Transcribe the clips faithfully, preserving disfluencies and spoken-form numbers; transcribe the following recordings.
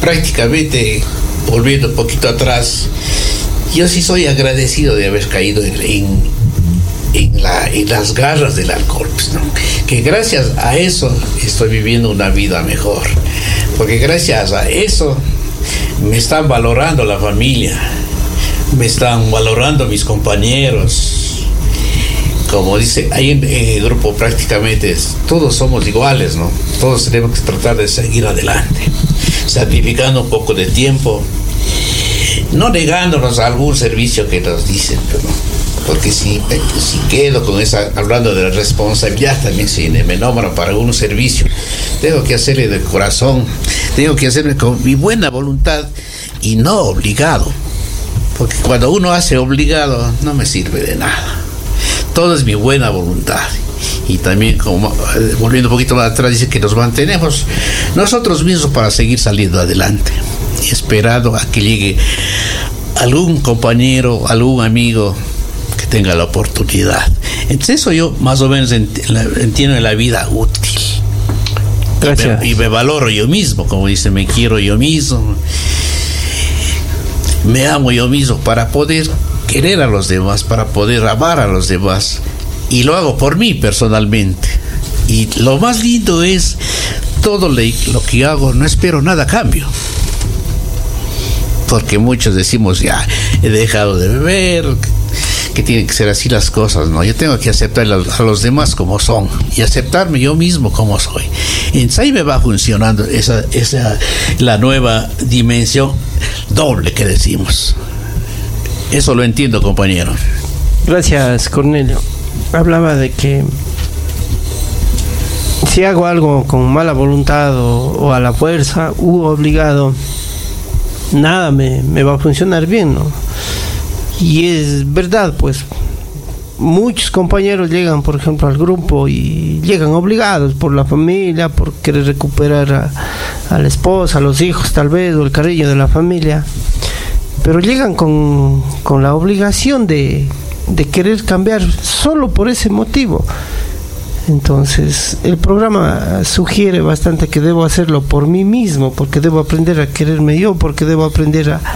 prácticamente, volviendo un poquito atrás, yo sí soy agradecido de haber caído en, en, en, la, en las garras del alcohol, pues, ¿no? Que gracias a eso estoy viviendo una vida mejor, porque gracias a eso me están valorando la familia, me están valorando mis compañeros. Como dice, ahí en, en el grupo prácticamente todos somos iguales, ¿no? Todos tenemos que tratar de seguir adelante, sacrificando un poco de tiempo, no negándonos a algún servicio que nos dicen, ¿no? Porque si, si quedo con esa, hablando de la responsabilidad, también si me nombran para algún servicio, tengo que hacerle de corazón, tengo que hacerle con mi buena voluntad y no obligado, porque cuando uno hace obligado no me sirve de nada. Todo es mi buena voluntad. Y también, como volviendo un poquito más atrás, dice que nos mantenemos nosotros mismos para seguir saliendo adelante, y esperando a que llegue algún compañero, algún amigo que tenga la oportunidad. Entonces eso yo más o menos entiendo en la vida útil. Gracias. Y me, y me valoro yo mismo, como dice, me quiero yo mismo, me amo yo mismo para poder querer a los demás, para poder amar a los demás, y lo hago por mí personalmente. Y lo más lindo es todo lo que hago, no espero nada a cambio, porque muchos decimos, ya he dejado de beber, que tienen que ser así las cosas. No, yo tengo que aceptar a los demás como son y aceptarme yo mismo como soy. Entonces ahí me va funcionando esa, esa la nueva dimensión doble que decimos. Eso lo entiendo, compañero. Gracias, Cornelio. Hablaba de que si hago algo con mala voluntad o, o a la fuerza u obligado, nada me, me va a funcionar bien, ¿no? Y es verdad, pues muchos compañeros llegan, por ejemplo, al grupo y llegan obligados por la familia, por querer recuperar a, a la esposa, a los hijos tal vez, o el cariño de la familia, pero llegan con, con la obligación de, de querer cambiar solo por ese motivo. Entonces el programa sugiere bastante que debo hacerlo por mí mismo, porque debo aprender a quererme yo, porque debo aprender a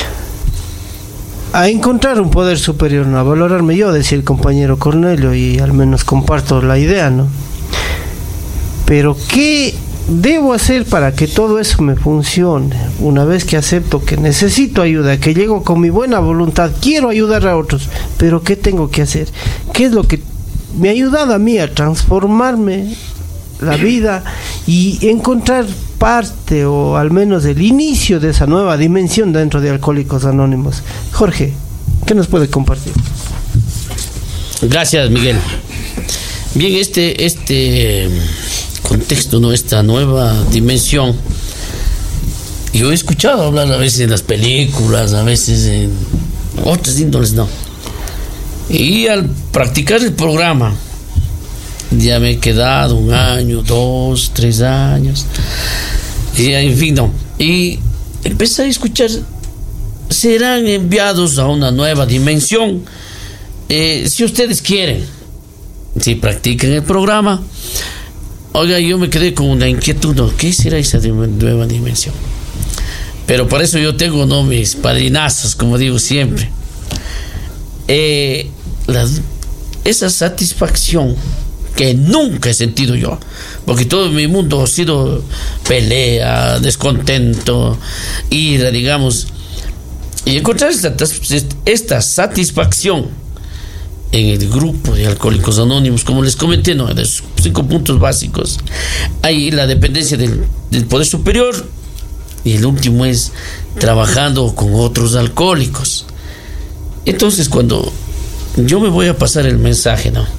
a encontrar un poder superior, ¿no? A valorarme yo, decía el compañero Cornelio, y al menos comparto la idea, ¿no? Pero ¿qué debo hacer para que todo eso me funcione? Una vez que acepto que necesito ayuda, que llego con mi buena voluntad, quiero ayudar a otros, pero ¿qué tengo que hacer? ¿Qué es lo que me ha ayudado a mí a transformarme la vida y encontrar parte, o al menos el inicio de esa nueva dimensión dentro de Alcohólicos Anónimos? Jorge, ¿qué nos puede compartir? Gracias, Miguel. Bien, este este contexto, ¿no? Esta nueva dimensión, yo he escuchado hablar a veces en las películas, a veces en otras índoles, no. Y al practicar el programa, ya me he quedado un año, dos, tres años, y en fin, no. Y empecé a escuchar, serán enviados a una nueva dimensión, eh, si ustedes quieren, si practican el programa. Oiga, yo me quedé con una inquietud, ¿no? ¿Qué será esa nueva dimensión? Pero para eso yo tengo, ¿no?, mis padrinazos, como digo siempre. Eh, la, esa satisfacción que nunca he sentido yo, porque todo mi mundo ha sido pelea, descontento, ira, digamos, y encontrar esta, esta satisfacción en el grupo de Alcohólicos Anónimos, como les comenté, ¿no?, de los cinco puntos básicos, hay la dependencia del, del poder superior, y el último es trabajando con otros alcohólicos. Entonces, cuando yo me voy a pasar el mensaje, ¿no?,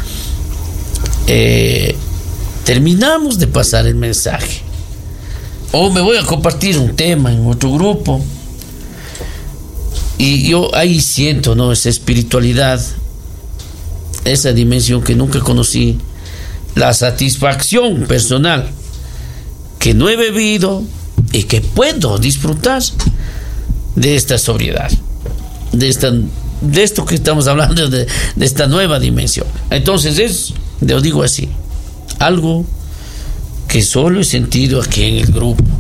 Eh, terminamos de pasar el mensaje, o me voy a compartir un tema en otro grupo, y yo ahí siento, ¿no?, esa espiritualidad, esa dimensión que nunca conocí, la satisfacción personal que no he bebido y que puedo disfrutar de esta sobriedad, de esta, de esto que estamos hablando, de, de esta nueva dimensión. Entonces es, lo digo así, algo que solo he sentido aquí en el grupo,